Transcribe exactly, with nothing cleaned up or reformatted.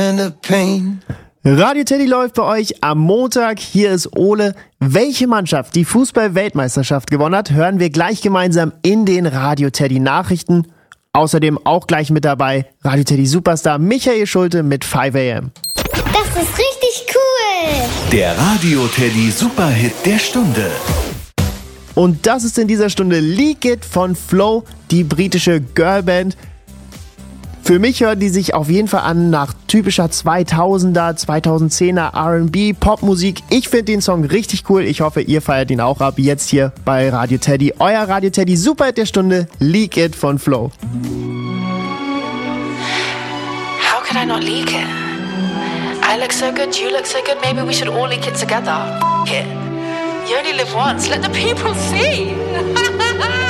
Radio Teddy läuft bei euch am Montag. Hier ist Ole. Welche Mannschaft die Fußball-Weltmeisterschaft gewonnen hat, hören wir gleich gemeinsam in den Radio Teddy Nachrichten. Außerdem auch gleich mit dabei Radio Teddy Superstar Michael Schulte mit five a m. Das ist richtig cool. Der Radio Teddy Superhit der Stunde. Und das ist in dieser Stunde Leak It von Flow, die britische Girlband. Für mich hören die sich auf jeden Fall an nach typischer zweitausender, zweitausendzehner R and B Popmusik. Ich finde den Song richtig cool. Ich hoffe, ihr feiert ihn auch ab. Jetzt hier bei Radio Teddy. Euer Radio Teddy Superhit der Stunde, Leak It von Flow. How could I not leak it? I look so good, you look so good. Maybe we should all leak it together. F- it. You only live once. Let the people see.